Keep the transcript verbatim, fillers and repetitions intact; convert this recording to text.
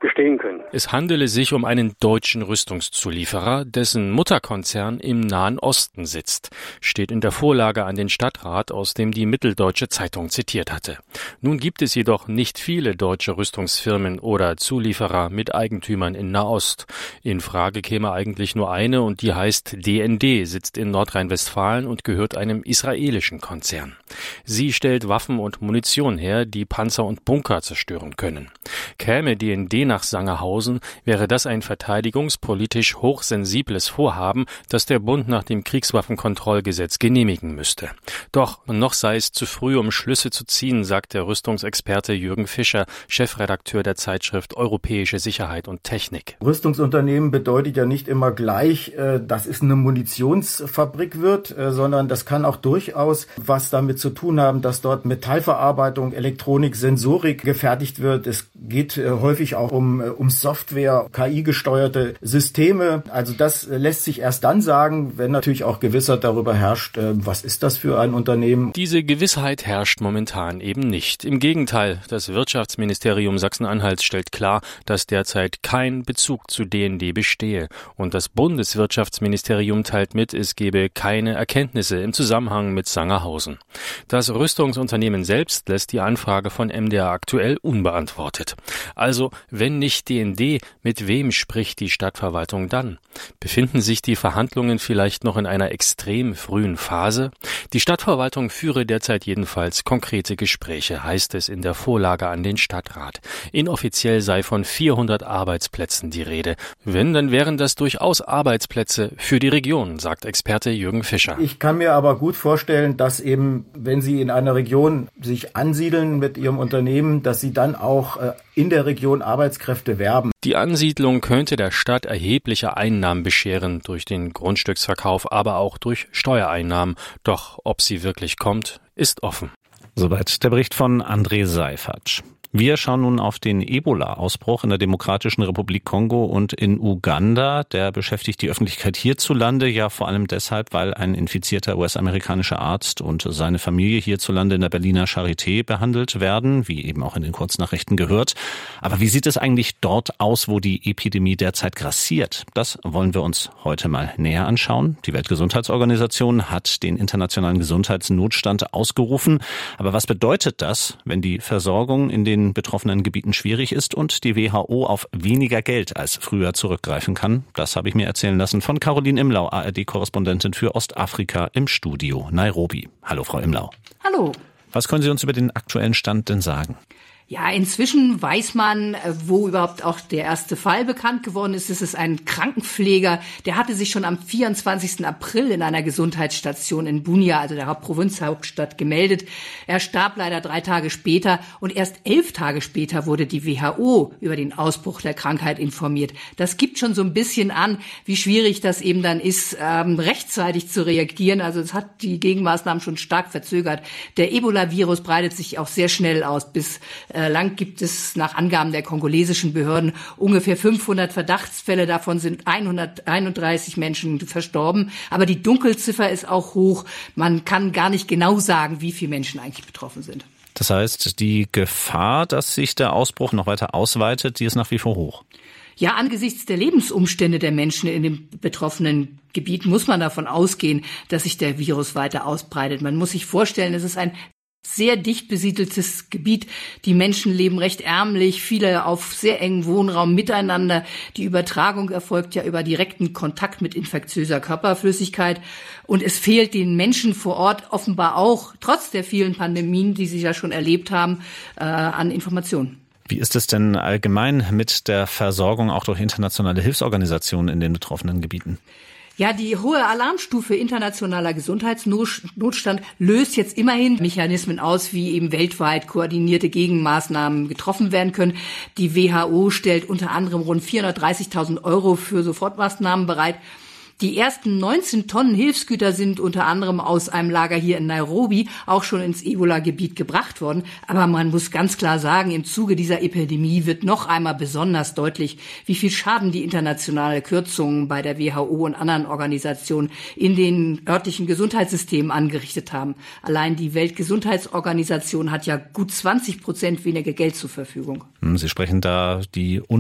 bestehen können. Es handele sich um einen deutschen Rüstungszulieferer, dessen Mutterkonzern im Nahen Osten sitzt, steht in der Vorlage an den Stadtrat, aus dem die Mitteldeutsche Zeitung zitiert hatte. Nun gibt es jedoch nicht viele deutsche Rüstungsfirmen oder Zulieferer mit Eigentümern in Nahost. In Frage käme eigentlich nur eine, und die heißt D N D, sitzt in Nordrhein-Westfalen und gehört einem israelischen Konzern. Sie stellt Waffen und Munition her, die Panzer und Bunker zerstören können. Käme D N D nach Sangerhausen, wäre das ein verteidigungspolitisch hochsensibles Vorhaben, das der Bund nach dem Kriegswaffenkontrollgesetz genehmigen müsste. Doch noch sei es zu früh, um Schlüsse zu ziehen, sagt der Rüstungsexperte Jürgen Fischer, Chefredakteur der Zeitschrift Europäische Sicherheit und Technik. Rüstungsunternehmen bedeutet ja nicht immer gleich, dass es eine Munitionsfabrik wird, sondern das kann auch durchaus was damit zu tun haben, dass dort Metallverarbeitung, Elektronik, Sensorik gefertigt wird. Es geht häufig auch um, um Software, K I-gesteuerte Systeme. Also das lässt sich erst dann sagen, wenn natürlich auch Gewissheit darüber herrscht, was ist das für ein Unternehmen. Diese Gewissheit herrscht momentan eben nicht. Im Gegenteil, das Wirtschaftsministerium Sachsen-Anhalts stellt klar, dass derzeit kein Bezug zu D N D bestehe. Und das Bundeswirtschaftsministerium teilt mit, es gebe keine Erkenntnisse im Zusammenhang mit Sangerhausen. Das Rüstungsunternehmen selbst lässt die Anfrage von M D R aktuell unbeantwortet. Also, wenn nicht D N D, mit wem spricht die Stadtverwaltung dann? Befinden sich die Verhandlungen vielleicht noch in einer extrem frühen Phase? Die Stadtverwaltung führe derzeit jedenfalls konkrete Gespräche, heißt es in der Vorlage an den Stadtrat. Inoffiziell sei von vierhundert Arbeitsplätzen die Rede. Wenn, dann wären das durchaus Arbeitsplätze für die Region, sagt Experte Jürgen Fischer. Ich kann mir aber gut vorstellen, dass eben, wenn Sie in einer Region sich ansiedeln mit Ihrem Unternehmen, dass Sie dann auch äh, in der Region Arbeitskräfte werben. Die Ansiedlung könnte der Stadt erhebliche Einnahmen bescheren, durch den Grundstücksverkauf, aber auch durch Steuereinnahmen. Doch ob sie wirklich kommt, ist offen. Soweit der Bericht von André Seifatsch. Wir schauen nun auf den Ebola-Ausbruch in der Demokratischen Republik Kongo und in Uganda. Der beschäftigt die Öffentlichkeit hierzulande ja vor allem deshalb, weil ein infizierter U S-amerikanischer Arzt und seine Familie hierzulande in der Berliner Charité behandelt werden, wie eben auch in den Kurznachrichten gehört. Aber wie sieht es eigentlich dort aus, wo die Epidemie derzeit grassiert? Das wollen wir uns heute mal näher anschauen. Die Weltgesundheitsorganisation hat den internationalen Gesundheitsnotstand ausgerufen. Aber was bedeutet das, wenn die Versorgung in den betroffenen Gebieten schwierig ist und die W H O auf weniger Geld als früher zurückgreifen kann? Das habe ich mir erzählen lassen von Caroline Imlau, A R D-Korrespondentin für Ostafrika im Studio Nairobi. Hallo, Frau Imlau. Hallo. Was können Sie uns über den aktuellen Stand denn sagen? Ja, inzwischen weiß man, wo überhaupt auch der erste Fall bekannt geworden ist. Es ist ein Krankenpfleger, der hatte sich schon am vierundzwanzigsten April in einer Gesundheitsstation in Bunia, also der Hauptprovinzhauptstadt, gemeldet. Er starb leider drei Tage später und erst elf Tage später wurde die W H O über den Ausbruch der Krankheit informiert. Das gibt schon so ein bisschen an, wie schwierig das eben dann ist, ähm, rechtzeitig zu reagieren. Also es hat die Gegenmaßnahmen schon stark verzögert. Der Ebola-Virus breitet sich auch sehr schnell aus. Bis Lang gibt es nach Angaben der kongolesischen Behörden ungefähr fünfhundert Verdachtsfälle. Davon sind hunderteinunddreißig Menschen verstorben. Aber die Dunkelziffer ist auch hoch. Man kann gar nicht genau sagen, wie viele Menschen eigentlich betroffen sind. Das heißt, die Gefahr, dass sich der Ausbruch noch weiter ausweitet, die ist nach wie vor hoch. Ja, angesichts der Lebensumstände der Menschen in dem betroffenen Gebiet muss man davon ausgehen, dass sich der Virus weiter ausbreitet. Man muss sich vorstellen, es ist ein sehr dicht besiedeltes Gebiet. Die Menschen leben recht ärmlich, viele auf sehr engem Wohnraum miteinander. Die Übertragung erfolgt ja über direkten Kontakt mit infektiöser Körperflüssigkeit. Und es fehlt den Menschen vor Ort offenbar auch, trotz der vielen Pandemien, die sie ja schon erlebt haben, äh, an Informationen. Wie ist es denn allgemein mit der Versorgung auch durch internationale Hilfsorganisationen in den betroffenen Gebieten? Ja, die hohe Alarmstufe internationaler Gesundheitsnotstand löst jetzt immerhin Mechanismen aus, wie eben weltweit koordinierte Gegenmaßnahmen getroffen werden können. Die W H O stellt unter anderem rund vierhundertdreißigtausend Euro für Sofortmaßnahmen bereit. Die ersten neunzehn Tonnen Hilfsgüter sind unter anderem aus einem Lager hier in Nairobi auch schon ins Ebola-Gebiet gebracht worden. Aber man muss ganz klar sagen, im Zuge dieser Epidemie wird noch einmal besonders deutlich, wie viel Schaden die internationale Kürzungen bei der W H O und anderen Organisationen in den örtlichen Gesundheitssystemen angerichtet haben. Allein die Weltgesundheitsorganisation hat ja gut zwanzig Prozent weniger Geld zur Verfügung. Sie sprechen da die